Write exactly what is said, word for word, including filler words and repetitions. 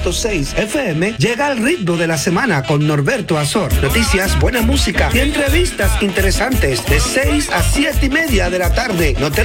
punto seis F M llega al ritmo de la semana con Norberto Azor. Noticias, buena música y entrevistas interesantes de seis a siete y media de la tarde. No te lo